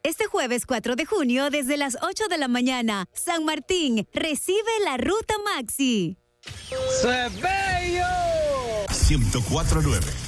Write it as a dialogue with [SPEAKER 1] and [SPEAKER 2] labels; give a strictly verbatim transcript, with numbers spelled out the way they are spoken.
[SPEAKER 1] Este jueves cuatro de junio, desde las ocho de la mañana, San Martín recibe la Ruta Maxi.
[SPEAKER 2] ¡Se bello!
[SPEAKER 3] ciento cuatro punto nueve